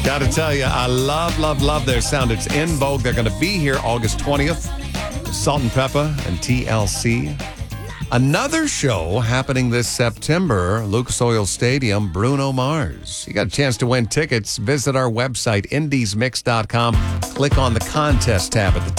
Gotta tell you, I love their sound. It's in vogue. They're going to be here August 20th. Salt and Pepper and TLC. Another show happening this September, Lucas Oil Stadium, Bruno Mars. You got a chance to win tickets. Visit our website, indiesmix.com. Click on the contest tab at the